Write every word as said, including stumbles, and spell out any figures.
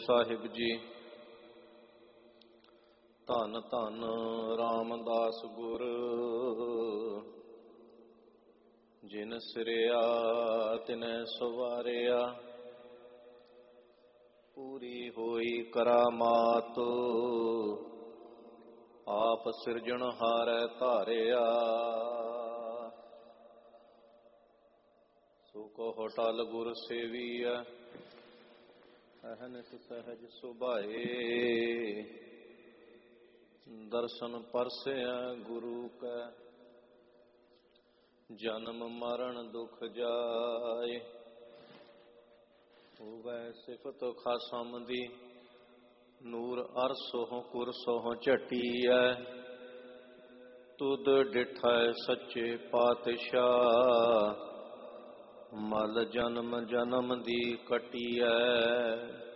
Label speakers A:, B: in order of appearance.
A: ਸਾਹਿਬ ਜੀ। ਧੰਨ ਧੰਨ ਰਾਮਦਾਸ ਗੁਰ, ਜਿਨ ਸਿਰਿਆ ਤਿਨੈ ਸਵਾਰਿਆ। ਪੂਰੀ ਹੋਈ ਕਰਾਮਾਤ, ਆਪ ਸਿਰਜਣਹਾਰੈ ਧਾਰਿਆ। ਸੋ ਕਹੋ ਟਲ ਗੁਰ ਸੇਵੀਐ, ਅਹਨਿਸ ਸਹਿਜ ਸੁਭਾਏ। ਦਰਸ਼ਨ ਪਰਸੈ ਗੁਰੂ ਕੈ, ਜਨਮ ਮਰਨ ਦੁਖ ਜਾਏ। ਹੋਵੈ ਸਿਫਤ ਖਾਸਮ ਦੀ, ਨੂਰ ਅਰਸੋਂ ਕੁਰਸੋਂ ਝਟੀਐ। ਤੁਧ ਡਿਠੈ ਸੱਚੇ ਪਾਤਸ਼ਾਹ, ਮਲ ਜਨਮ ਜਨਮ ਦੀ ਕਟੀਐ।